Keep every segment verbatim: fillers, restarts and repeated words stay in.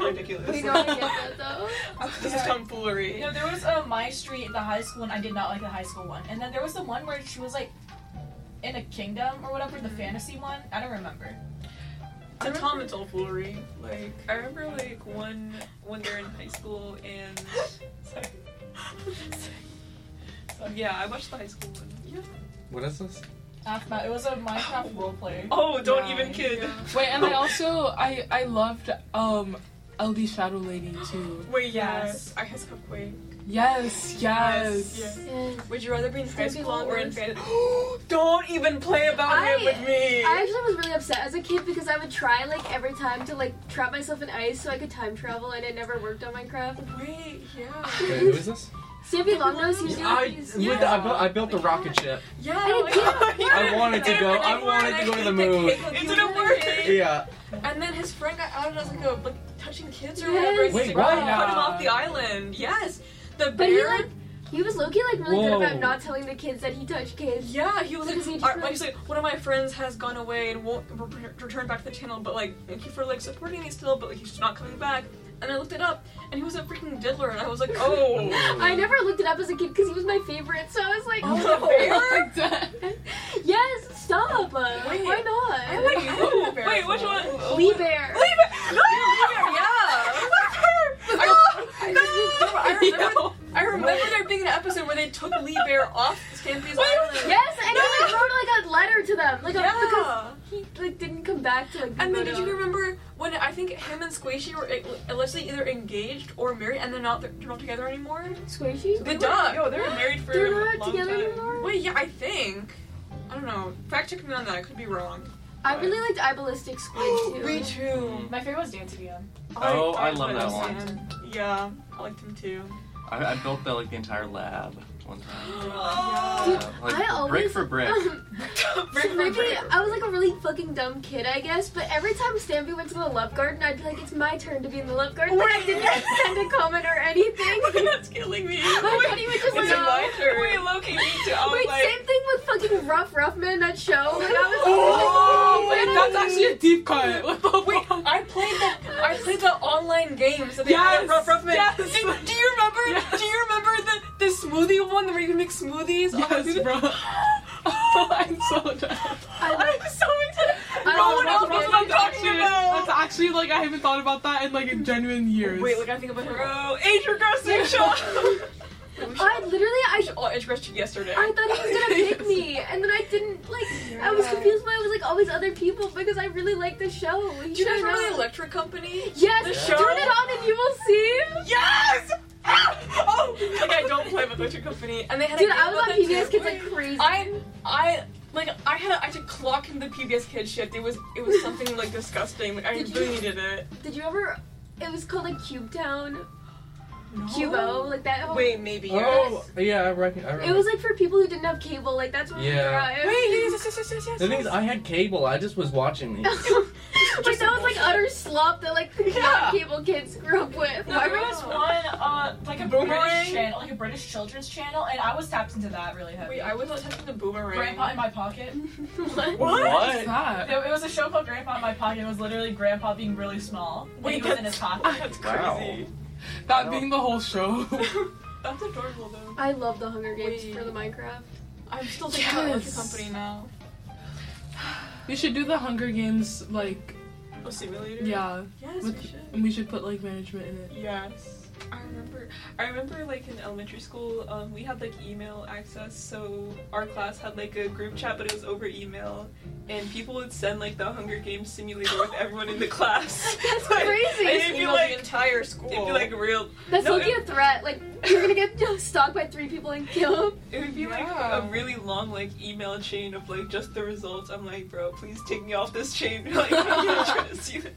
ridiculous. We don't get that though. This is tomfoolery. You know, there was uh, My Street, the high school one. I did not like the high school one. And then there was the one where she was like in a kingdom or whatever, the fantasy one. I don't remember. To Tom, it's all foolery. Like, I remember, like, one when they're in high school and... Sorry. So, yeah, I watched the high school one. Yeah. What is this? After, it was a Minecraft roleplay. Oh, don't Yeah, even kid. yeah. Wait, and I also I I loved um L D Shadow Lady too. Wait, Yes. yes. I has Cupquake. Yes, yes. Yes. Yes. Would you rather be in high Still be school or in longer. fantasy? Don't even play about I- it with me! I actually was really upset as a kid because I would try like every time to like trap myself in ice so I could time travel, and it never worked on Minecraft. Wait, yeah. Wait, who is this? Stampy Longnose, he's doing I, these. with the, I, built, I built the rocket ship. Yeah, I like, did. I wanted to go. I wanted to go to the moon. It didn't work. Yeah. And then his friend got outed as like a like touching kids or Yes. whatever. And Wait, he's like, what? oh, cut him off the island. Yes, the But he bear. like he was low-key like really Whoa. good about not telling the kids that he touched kids. Yeah, he was like, Because he just "Alright," like- he's like, one of my friends has gone away and won't re- return back to the channel, but like, thank you for like supporting me still, but like, he's just not coming back. And I looked it up, and he was a freaking diddler, and I was like, oh. I never looked it up as a kid because he was my favorite, so I was like, Oh, the bear? yes, stop. Uh, Wait, why not? I like you. Wait, which one? Lee Bear. Leave it! No! Yeah! I, I, remember, I remember there being an episode where they took Lee Bear off Stampy's island. Yes, and he like wrote like a letter to them, like a, Yeah. because he like didn't come back to like. And then put did it you on. remember when I think him and Squishy were uh, allegedly either engaged or married, and they're not they're not together anymore? Squishy? The duck. Yo, they were married for They're a not long together time. anymore? Wait, yeah, I think. I don't know. Fact check me on that. I could be wrong. I really liked Iballistic Squid too. Me too. My favorite was Dance Again. Oh, I love that one. one. Yeah, I liked him too. I, I built the like the entire lab one time. Oh. Uh, like I always brick for brick. Brick for Maybe brick. I was like a really fucking dumb kid, I guess. But every time Stampy went to the love garden, I'd be like, "It's my turn to be in the love garden." But I didn't send a comment or anything. That's killing me. I thought he would just It's know. my turn. Wait, Loki, me too. I was Wait, like, same thing with fucking Rough Roughman, that show. Like, I was Oh, wait, like, that's actually a deep cut. What the wait, fuck? I played the I played the online games that they Yes, had at Rough Rough Man. yes. Do, do you remember? Yes. Do you remember the the smoothie one where you can make smoothies? Oh, Yes, dude. bro. Oh, I'm so done. I'm so excited. I No one love else knows Rough what I'm That's talking actually, about. that's actually like I haven't thought about that in like a genuine years. Wait, like I think about bro, age regressing show. I literally, I, Oh, age regressed yesterday. I thought he was gonna pick me, and then I didn't like. I was confused why it was like all these other people because I really liked the show. He Do you guys should've remember the known. Electric Company? Yes, the turn show? it on and you will see. Yes! Ah! Oh! Like I don't play with Electric Company, and they had Dude, a game I was about on that P B S too. Kids like crazy. I, I, like I had, I had to clock in the P B S Kids shit. It was, it was something like disgusting. Like I Did really you- needed it. Did you ever? It was called like Cube Town, No. Cubo, like that. Whole, Wait, maybe. Oh, yeah, I reckon. I remember. It was like for people who didn't have cable. Like that's what we Yeah. were. Wait, yes, yes, yes, yes, yes. The thing is, I had cable. I just was watching these. Like that was like utter slop that like Yeah. cable kids grew up with. No, there was one, uh, like a Boomerang? British channel, like a British children's channel, and I was tapped into that really heavy. Wait, I was not touching the boomerang. Grandpa in My Pocket. What? What's that? It, it was a show called Grandpa in My Pocket. It was literally Grandpa being really small. and Wait, he was in his that's- pocket. That's Wow. crazy. That being the whole show. That's adorable though. I love the Hunger Games Wait. for the Minecraft. I'm still thinking about Electric Yes. Company now. We should do the Hunger Games like A simulator. yeah. Yes, With, we should. and we should put like management in it. Yes. I remember I remember like in elementary school, um, we had like email access, so our class had like a group chat but it was over email and people would send like the Hunger Games simulator with everyone in the class. That's Like, crazy. And it'd be Email like the entire school. it'd be like real That's no, looking it, a threat. Like you're gonna get stalked by three people and killed. it would be like Yeah. a really long like email chain of like just the results. I'm like, bro, please take me off this chain. Like I'm not trying to see that.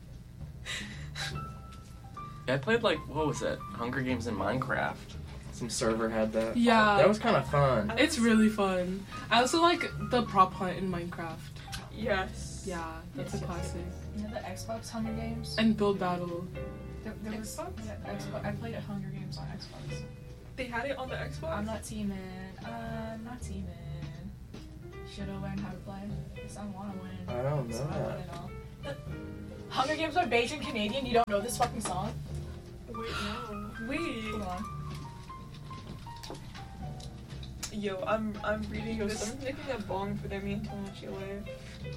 Yeah, I played like what was it? Hunger Games in Minecraft. Some server had that. Yeah. That was kind of fun. It's really fun. I also like the prop hunt in Minecraft. Yes. Yeah, that's Yes, a yes, classic. You know the Xbox Hunger Games? And build battle. There, there was, Xbox? Yeah, Xbox. I played at Hunger Games on Xbox. They had it on the Xbox? I'm not teaming. I'm not teaming. Should I learn how to play? Because I want to win. I don't So know I that. want it all. Hunger Games by Beijing Canadian. You don't know this fucking song? Wait, no. Wait. Hold on. Yo, I'm I'm reading Yo, this. someone's making a bong for their main Tomodachi life.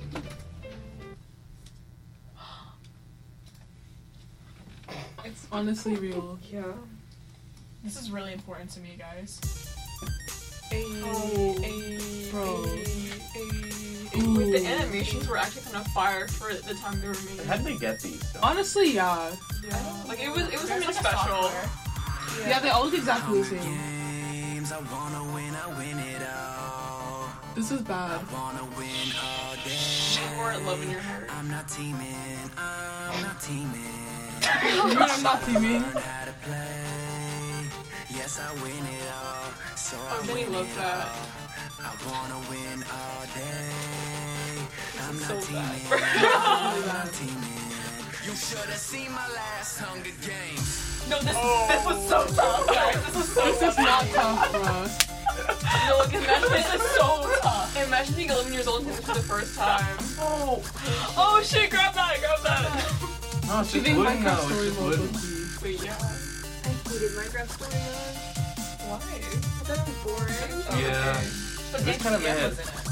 It's honestly real. Yeah. This is really important to me, guys. A, Oh, a, bro. A, a, a. Ooh. Wait, the animations were actually kind of fire for the time they were made. How did they get these? though? Honestly, yeah. Yeah. Like it was, it was There's something like a special. software. Yeah, they all look exactly the same. Games, I wanna win, I win it all. This is bad. I wanna win all day. More love in your heart. I'm not teaming, I'm not teaming. You mean I'm not teaming? Learn how to play. Yes, I win it all. So I Oh, Jenny win loves it that. all. I wanna win all day. I'm is not so teaming, bad. I'm not teaming. You should have seen my last Hunger Games. No, this this was so tough, guys. This was so This tough. is not tough, bro. No, like, imagine this is so tough. Imagine being eleven years old and this for the first time. Oh, oh shit! Grab that! Grab that! Oh, it's Do you just think wooden Minecraft though. story It's just mode wooden. would be? Wait, yeah. I hated Minecraft story mode. Why? I thought it was boring. Oh, Yeah. okay. But It's Dancing kinda Yen mad. was in it.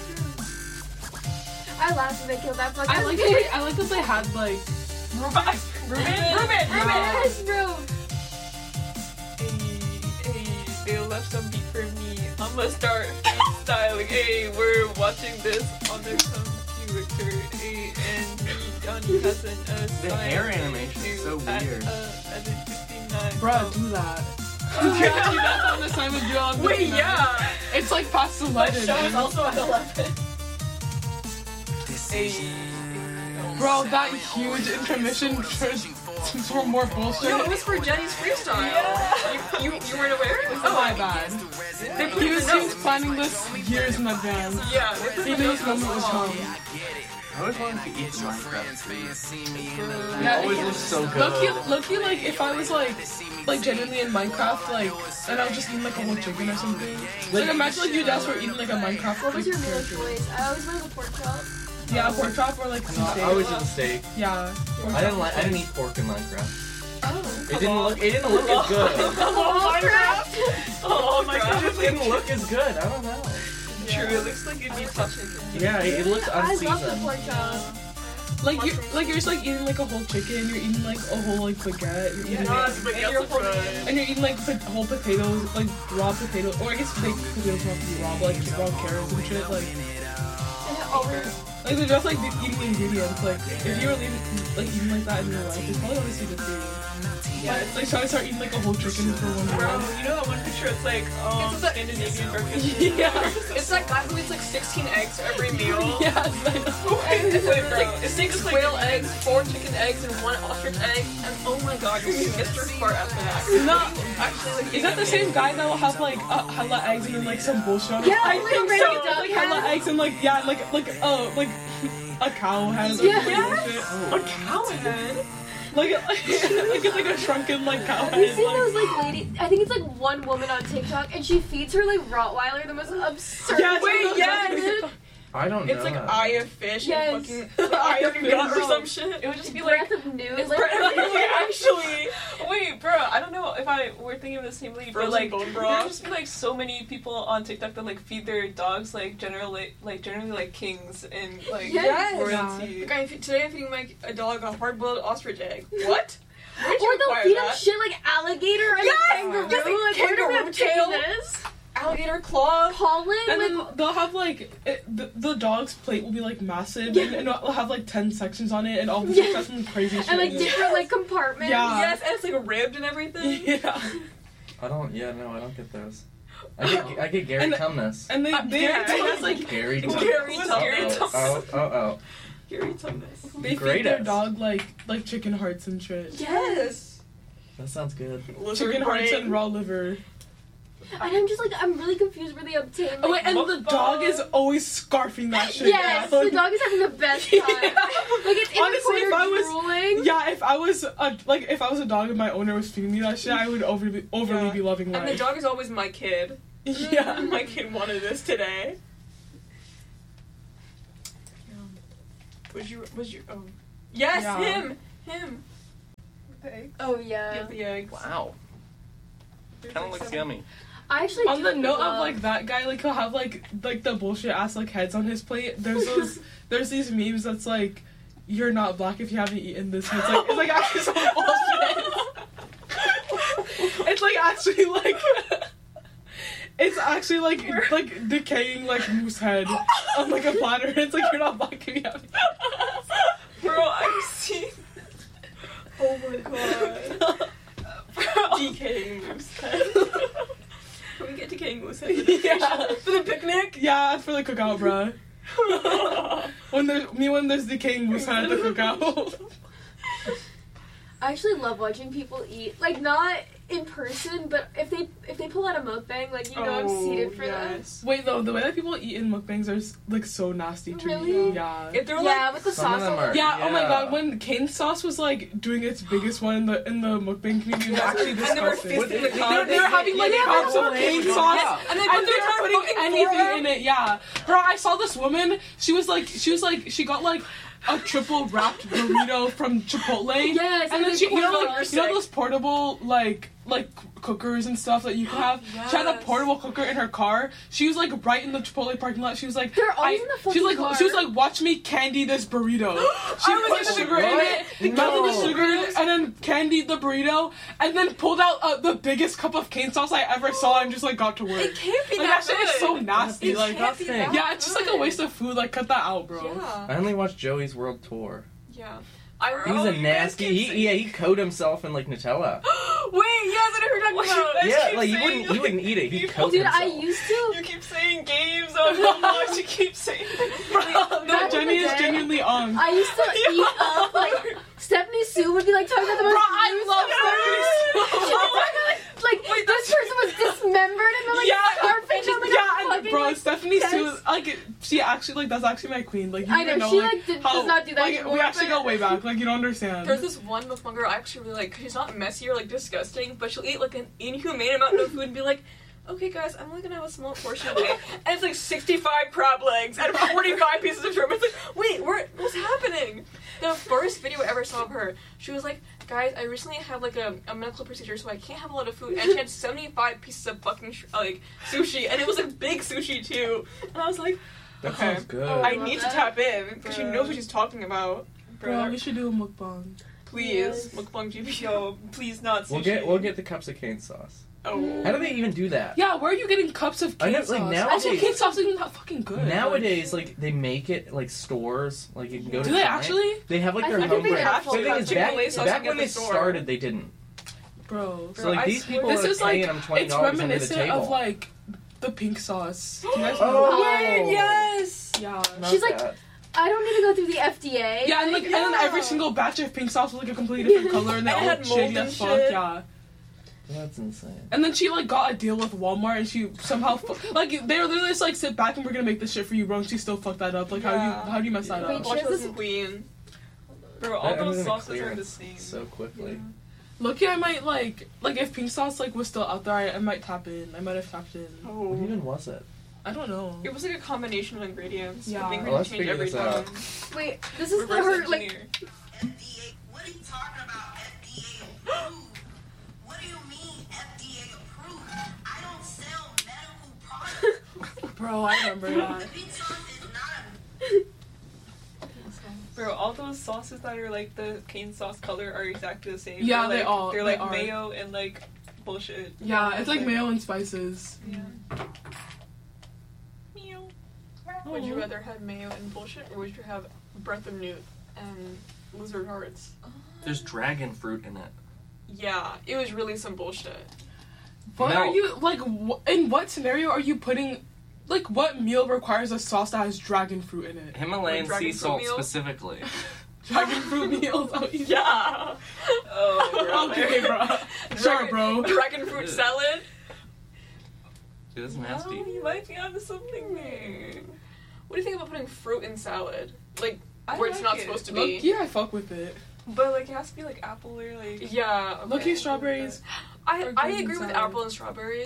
I laughed when they killed that fucking I like that. They, I like that they had like. Ruben, Ruben, Ruben, Ruben. Yes, bro. Hey, hey, they left some beat for me. I'ma start freestyling. Hey, we're watching this on the computer. Hey, and me, Johnny has an assignment. The hair animation is so at, weird. Uh, at fifty-nine. Bruh, do that. You can't do that on the Simon do on Wait, fifty-nine. yeah. It's like past My eleven. show is also at eleven. Hey. Bro, that huge intermission turned for more bullshit. No, it was for Jenny's freestyle. Yeah. You, you, you weren't aware? Oh my bad. They put He it in was, the he was notes. planning this years in advance. Yeah, they put it He in the knew notes his moment was all coming. I always wanted to eat the Minecraft food. It Yeah, always it- looks so good. Lucky, lucky, like if I was like, like genuinely in Minecraft, like, and I was just eating like a whole chicken or something. Like imagine like you guys were eating like a Minecraft What like was your meal character. choice? I always wanted a pork chop. Yeah, pork chop or like some No, steak. I always eat steak. Yeah. pork I didn't chop. like. I didn't eat pork in Minecraft. Oh. It didn't look. It didn't look as good. Oh, Minecraft! Oh, It Minecraft! just didn't look as good. I don't know. True, it looks like it'd be tough chicken. Yeah, it, it looks I love the unseasoned. pork chop. Like you, like you're just like eating like a whole chicken. You're eating like a whole like baguette. You're eating, Yeah, like, but And you're holding and you're eating like po- whole potatoes, like raw potatoes, or I guess fake potatoes don't have to be raw, but like raw carrots and shit. Like, And it always like they're just like eating ingredients. Like if you were leaving, like eating like that in your life, it's probably always good for you. Yeah, it's like trying to start eating like a whole chicken for one Bro, meal. you know that one picture? It's like, um, It's a- Scandinavian breakfast. Yeah. It's that guy who eats like sixteen eggs for every meal. Yeah, it's like, It's like, it's like six quail eggs, four chicken eggs, and one ostrich egg. And oh my god, you're gonna Mister Fart after that. no. Actually, like, Is that the same guy that will have like uh, hella eggs and then like some bullshit on it? Yeah, I like think a random so, duck Like hella head. eggs and like yeah, like like uh like a cow has Yeah. like bullshit. a cow head. Like like it's like a shrunken like cow Have you head. seen Like, those like lady? I think it's like one woman on TikTok, and she feeds her like Rottweiler the most absurd. Yeah, Wait, things. yes. I don't know. It's like that. eye of fish Yes. and fucking eye of fish. gut or some shit. It would just be like. Breath of New. It's Like, like, actually, wait, bro. I don't know if I we're thinking of the same league, but Frozen like, bone there's broth. just been like so many people on TikTok that like feed their dogs like generally, like generally like kings and like Yes. royalty. Like, I'm, today I'm feeding my a dog a hard-boiled ostrich egg. What? Where'd or you they'll acquire feed them that? shit like alligator and Yes! kangaroo. Just like like, kangaroo where do we tail. have this? Alligator claw. Pollen. and like, then they'll have like it, the, the dog's plate will be like massive Yeah. and, and it'll have like ten sections on it and all this Yeah. that's some crazy shit. and like in it. different like compartments. Yeah. Yes, and it's like ribbed and everything. Yeah. I don't. Yeah, no, I don't get those. I get. I get Gary And- Tumnus. And they Uh, they yeah, they that's have like Gary Tumnus. Gary oh, Tumnus. oh, oh, oh, Gary Tumnus. they feed Great their ass. dog like like chicken hearts and shit. Yes. oh. That sounds good. Chicken hearts and raw liver. And I'm just like, I'm really confused where they obtain. Like, Oh wait, and the dog is always scarfing that shit. yes, yeah. the dog is having the best time. Yeah. Like it's in Honestly, the if I corner was- drooling. Yeah, if I was a like if I was a dog and my owner was feeding me that shit, I would overly overly Yeah. be loving life. And the dog is always my kid. yeah. My kid wanted this today. Was you? Was your? Oh, Yes, Yeah. him, him. The eggs. Oh yeah. Yeah, the eggs. Wow. There's Kind of like looks seven- yummy. I actually On do the note love- of like that guy, like he'll have like like the bullshit ass like heads on his plate. There's those there's these memes that's like, you're not black if you haven't eaten this. And it's like it's like actually some bullshit. It's like actually like it's actually like like decaying like moose head on like a platter. It's like you're not black if you haven't. Bro, I've seen. Oh my god. Decaying moose head. Can we get decaying moose head for the, Yeah. for the picnic? Yeah, it's for the cookout, bruh. When there's me when there's decaying moose head at the cookout. I actually love watching people eat. Like not in person, but if they if they pull out a mukbang, like you know I'm seated for yes. Wait, though, the way that people eat in mukbangs are like so nasty to Really? me. Yeah. If they're that. like, Yeah, with the Some of sauce. them on are- it. Yeah, oh my Yeah. god, when cane sauce was like doing its biggest one in the in the mukbang community, it was actually And they were disgusting. fisting the They were, carbs. they were having like Yeah, cups they of were cane fucking- sauce, Yeah, and they and put they their were putting fucking anything forearm. in it. Yeah, bro, I saw this woman. She was like, she was like, she got like a triple wrapped burrito from Chipotle. Yes, and then they she, you know, pour it like, on. you know those portable like like cookers and stuff that you can have. She had a Yes. portable cooker in her car. She was like right in the Chipotle parking lot. She was like, They're always I, in the she fucking was like, car. she was like, watch me candy this burrito. She I was put in the sugar in what? it, melted the No. sugar in it, and then candied the burrito, and then pulled out uh, the biggest cup of cane sauce I ever saw, and just like got to work. It can't be Like, that that shit is good. so nasty. It Like, can't be that yeah, it's just like a waste of food. Like, cut that out, bro. Yeah. I only watched Joey's World Tour. Yeah. I He's oh, a you guys nasty. keep He, saying- yeah, he coated himself in like Nutella. Wait, yes, I know who you're talking about. you Yeah, keep like you saying, wouldn't, you like, wouldn't eat it. He you- coated Dude, himself. I used to. You keep saying games on Roblox. You keep saying. No, Back in Jenny the is day- genuinely on. I used to eat up like Stephanie Sue would be like talking about the most. Bro, I love Stephanie Sue. She was talking about, like Wait, this person was dismembered and then like Yeah, carving on like yeah, a and fucking, bro, like, Stephanie yes. Sue, like, she actually, like, that's actually my queen. Like, you I don't know, know, she, like, like, did- how, does not do that like, anymore, we actually but- go way back. Like, you don't understand. There's this one mukbanger I actually really like. 'Cause she's not messy or like disgusting, but she'll eat like an inhumane amount of food and be like, "Okay, guys, I'm only gonna have a small portion of it," and it's like sixty-five crab legs and forty-five pieces of shrimp. It's like, wait, where, what's happening? The first video I ever saw of her, she was like, "Guys, I recently had like a, a medical procedure, so I can't have a lot of food," and she had seventy-five pieces of fucking sh- like sushi, and it was like big sushi too. And I was like, That okay. sounds good. Oh, I love need to that. tap in because she Bruh. knows what she's talking about. Bro, we should do a mukbang. Please, Yes. mukbang G B. Yo, please not sushi. We'll get we'll get the cups of cane sauce. Oh. How do they even do that? Yeah, where are you getting cups of I cane know, sauce? like, Also, nowadays- cane sauce isn't that fucking good. Nowadays, like they make it like stores. Like you can go to. Do they Giant. actually? They have like I their think they home brand. have The thing is, Chick-fil-A back, sauce back you get when at they the store. started, they didn't. Bro. So like I these swear- people This are is like, paying them twenty it's dollars under the reminiscent table. of like the pink sauce. Do you guys Oh. know Wait, yes. that? Yeah. Not She's like- that. I don't need to go through the F D A. Yeah, and like, and then Yeah. every single batch of pink sauce was like a completely different color, and they And it all had mold shady and as fuck. shit. Yeah. That's insane. And then she like got a deal with Walmart, and she somehow fu- like they were literally just like, sit back and we're gonna make this shit for you, bro. And she still fucked that up. Like, how do Yeah. you how do you mess that Wait, up? she Watch has this this- queen. Bro, That- all I'm those gonna sauces clear are the it same. so quickly. Lucky, I might like like if pink sauce like was still out there, I, I might tap in. I might have tapped in. Oh. What even was it? I don't know. It was like a combination of ingredients. Yeah. But the Oh, ingredients let's change figure every this time. out. Wait, this is the Reverse her like. engineer. F D A, what are you talking about? F D A approved? What do you mean F D A approved? I don't sell medical products. Bro, I remember that. The pink sauce is not a Bro, all those sauces that are like the cane sauce color are exactly the same. Yeah, they're they like, all- They're they like are. mayo and like bullshit. Yeah, it's like mayo and spices. Yeah. Meow. Would you rather have mayo and bullshit, or would you have breath of newt and lizard hearts? There's dragon fruit in it. Yeah, it was really some bullshit. What No. are you like? Wh- in what scenario are you putting? Like, what meal requires a sauce that has dragon fruit in it? Himalayan Like dragon sea fruit salt meal? specifically. Dragon fruit meals. Oh, Yeah. Oh, bro. Okay, bro. Sure, Dragon- bro. Dragon fruit salad. It is nasty. Oh, you might be onto something there. What do you think about putting fruit in salad? Like, I where it's like not it. supposed to Look, be. yeah, I fuck with it. But, like, it has to be, like, apple or, like... Yeah. Okay. Lucky strawberries. I, or I green agree with salad. apple and strawberries.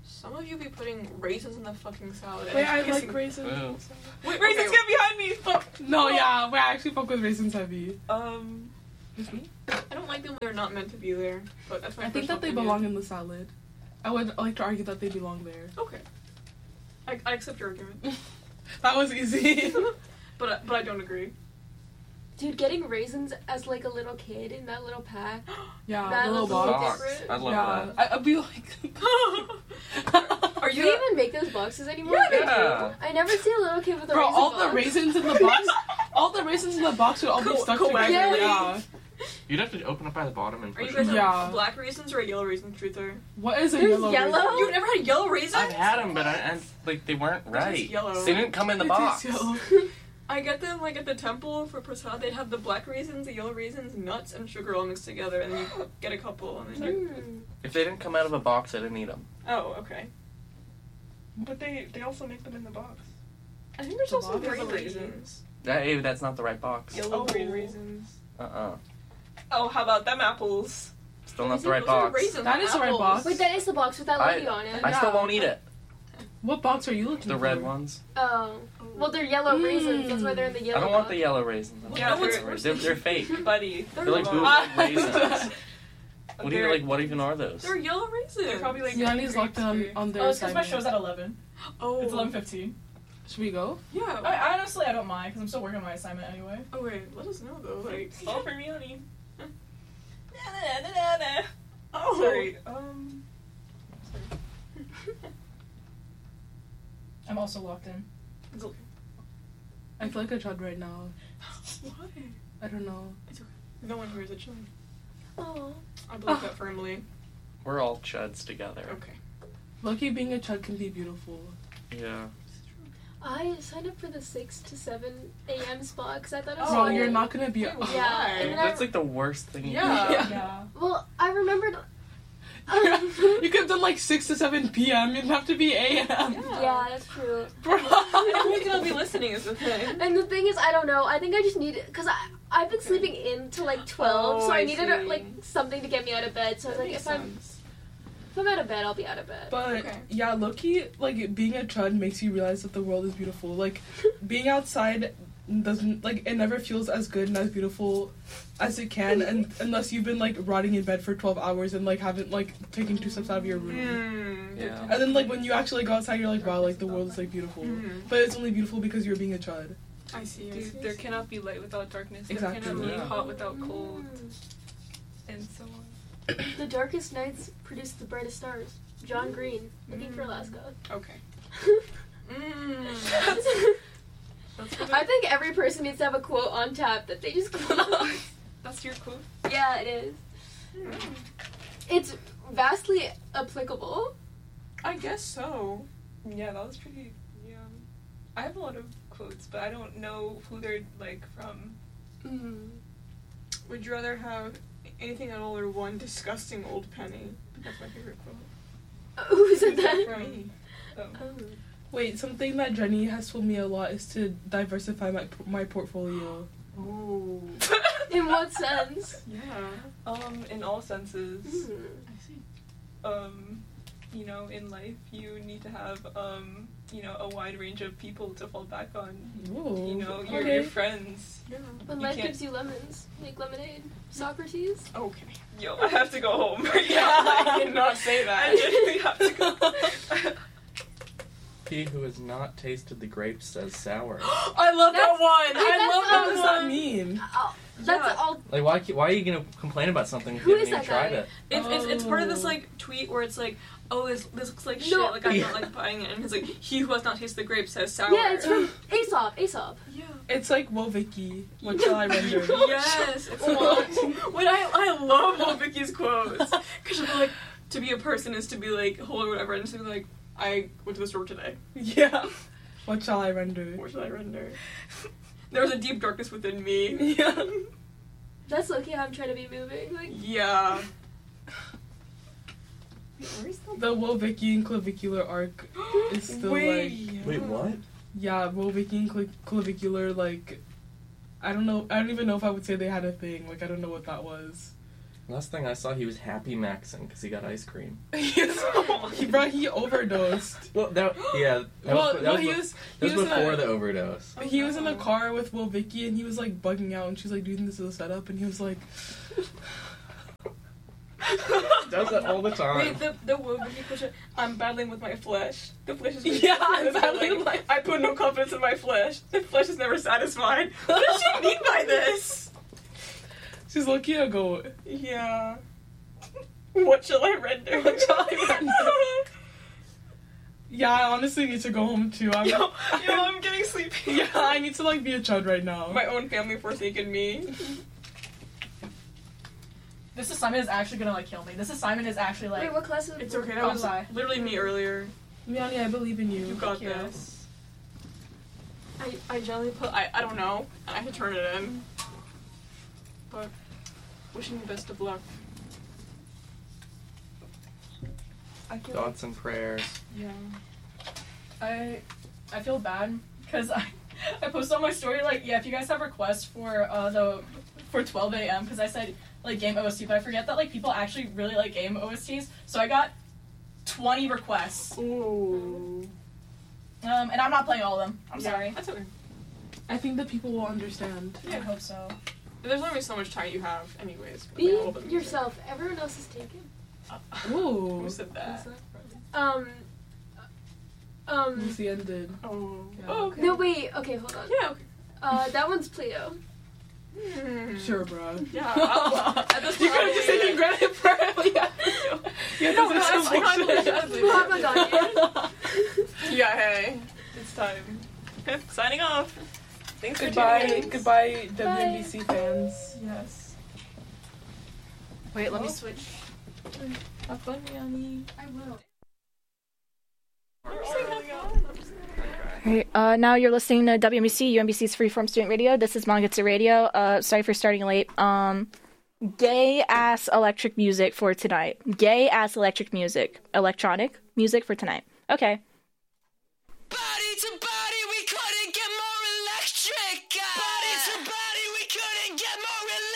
Some of you be putting raisins in the fucking salad. and Wait, it's I pissing- like raisins. Ew. Wait, raisins Okay. get behind me! Fuck! No, yeah, wait, I actually fuck with raisins heavy. Um, Just me? I don't like them when they're not meant to be there, but that's my I think personal that they opinion. belong in the salad. I would like to argue that they belong there. Okay. I, I accept your argument. That was easy. But I, but I don't agree. Dude, getting raisins as like a little kid in that little pack. Yeah, That the little was a little box. different. I love Yeah, that. I, I'd be like. Are Do you they even make those boxes anymore? Yeah, they Yeah. I never see a little kid with a Bro, raisin all box. the raisins in the box, all the raisins in the box would all be Co- stuck coagulating. together. Yeah. You'd have to open up by the bottom and Are you push guys it. Yeah. have black raisins or yellow raisins, Truther? What is a There's yellow? yellow? raisin? You've never had yellow raisins? I've had them, but I, and, like they weren't They're just right. yellow. They didn't come in the It box. is yellow. I get them like at the temple for prasad. They'd have the black raisins, the yellow raisins, nuts, and sugar all mixed together, and then you get a couple. And then you... Hmm. If they didn't come out of a box, I didn't eat them. Oh, okay. But they they also make them in the box. I think there's The also box? green raisins. That, hey, that's not the right box. Yellow Oh. green raisins. Uh uh Oh, how about them apples? Still not the right Those are box. raisins, That not is the right apples. box. Wait, that is the box with that I- lady on it. I still Yeah. won't eat it. What box are you looking The for? red ones. Oh. Well, they're yellow Mm. raisins. That's why they're in the yellow I don't want box. the yellow raisins. I don't Yeah, want the they're- yellow raisins. They're, they're fake. Buddy, They're like not. bootleg raisins. What do you They're- like? What even are those? They're yellow raisins. They're probably like Yanni's locked on on their Oh, it's because my assignment. show's at eleven. Oh, It's eleven fifteen. Should we go? Yeah. I, honestly, I don't mind because I'm still working on my assignment anyway. Oh wait, let us know though. Like, stall for me, honey. Oh, Sorry. Um. I'm also locked in. It's okay. I feel like a chud right now. Why? I don't know. No one here is a child. Oh. I believe Oh. that firmly. We're all chuds together. Okay. Lucky being a chud can be beautiful. Yeah. I signed up for the six to seven a.m. spot because I thought it was Oh, Bro, fun. you're not gonna be. Wait, Oh. Yeah, and then I, That's like the worst thing. you Yeah. can do. Yeah. well, I remembered. you could have done like six to seven p.m. You didn't have to be a.m. Yeah, that's true. Bro. Who's gonna be listening is the thing. And the thing is, I don't know. I think I just need because I I've been sleeping in till like twelve, Oh, so I, I needed see. a, like something to get me out of bed. So I was like, if I'm if I'm out of bed, I'll be out of bed. But Okay. yeah, Loki, like being a chud makes you realize that the world is beautiful. Like being outside doesn't like it never feels as good and as beautiful as it can, and unless you've been like rotting in bed for twelve hours and like haven't like taken two steps out of your room. Mm. Yeah. And then like when you actually go outside, you're like, wow, like the world is like beautiful. Mm. But it's only beautiful because you're being a chud. I see. I see. Dude, there cannot be light without darkness. Exactly. There cannot be Yeah. hot without cold, and so on. The darkest nights produce the brightest stars. John Green, looking for Alaska. Okay. Mm. That's what I it- think every person needs to have a quote on tap that they just quote. That's your quote. Yeah, it is. It's vastly applicable. I guess so. Yeah, that was pretty. Yeah. I have a lot of quotes, but I don't know who they're like from. Mm. Would you rather have anything at all or one disgusting old penny? That's my favorite quote. Who said that? From me. Oh. Oh. Wait, something that Jenny has told me a lot is to diversify my my portfolio. Ooh. In what sense? Yeah. Um, in all senses. Mm. I see. Um, you know, in life, you need to have, um, you know, a wide range of people to fall back on. Ooh. You know, your, okay. your friends. Yeah. When You life can't- gives you lemons, make lemonade. Socrates. Okay. Yo, I have to go home. Yeah, I did not say that. I genuinely have to go. He who has not tasted the grapes says sour. I love that That's- one. wait, I that's, love What that does one. that mean? Oh, that's Yeah. all. Like, why? Why are you gonna complain about something if Who you is haven't even that tried guy? it? It's, it's, it's part of this Oh. like tweet where it's like, oh, this, this looks like shit. No. Like I'm Yeah. not like buying it. And it's like, he who has not tasted the grapes says sour. Yeah, it's from Aesop. Aesop. Yeah. It's like, whoa, Vicky, what shall I render? Yes. It's one. When I I love all Vicky's quotes because she'll be like, to be a person is to be like whole or whatever, and she'll be like, I went to the store today. Yeah. What shall I render? What should I render? There was a deep darkness within me. Yeah. That's lucky how I'm trying to be moving. Like, Yeah. Wait, where's the The Woe Vicky and clavicular arc is still Wait. like, yeah, Woe Vicky and cl- clavicular, like, I don't know, I don't even know if I would say they had a thing. Like, I don't know what that was. Last thing I saw, he was happy maxing because he got ice cream. he brought he overdosed. Well, that yeah. That Well, was, that no, was, he be- was that he was was in before a- the overdose. He was in a car with Will Vicky and he was like bugging out and she's like, "Do you think this is a setup?" And he was like, Does that all the time. Wait, the the Will Vicky question. I'm battling with my flesh. The flesh is Yeah, I'm battling like, I put no confidence in my flesh. The flesh is never satisfied. What does she mean by this? "She's lucky a goat." Yeah. What shall I render? What shall I render? Yeah, I honestly need to go home too. I'm, yo, yo, I'm getting sleepy. yeah, I need to like be a chud right now. My own family forsaken me. This assignment is actually gonna like kill me. This assignment is actually like. Wait, what class is it? It's okay. That Oh, was sorry. literally me earlier. Miani, I believe in you. You got Thank you. this. I I generally put I I don't know. I have to turn it in. But wishing you best of luck. I feel like, Thoughts and prayers. yeah. I I feel bad because I I posted on my story like yeah if you guys have requests for uh the for twelve a.m. because I said like game O S T but I forget that like people actually really like game O S Ts so I got twenty requests Ooh. um and I'm not playing all of them. I'm Yeah, sorry. That's okay. I think that people will understand. I hope so. There's only so much time you have, anyways. but, Be like, all of them- yourself. Everyone else is taken. Ooh. Who said that? Um. Um. Lucy ended. Oh. Yeah. Oh, okay. No, wait. Okay, hold on. Yeah. Okay. Uh, that one's Play-Doh. Hmm. Sure, bro. Yeah. I'll, at this You point, could have just taken credit for it. Yeah. Yeah, No, this no, is it's some fine. bullshit. Muhammad Gandhi. Yeah. Hey. It's time. Signing off. Thanks for Goodbye, tuning in. goodbye, W N B C fans. Yes. Wait, let me Oh. switch. Have fun, Miami. I will. Hey, uh, now you're listening to W M B C, U M B C's Freeform Student Radio. This is Mangetsu Radio. Uh, sorry for starting late. Um, gay ass electric music for tonight. Gay ass electric music. Electronic music for tonight. Okay. Body to body, we couldn't get more electric. Body to body, we couldn't get more